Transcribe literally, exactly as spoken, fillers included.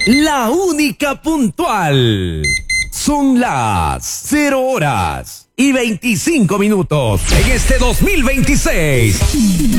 la única puntual. Son las cero horas y veinticinco minutos en este dos mil veintiséis.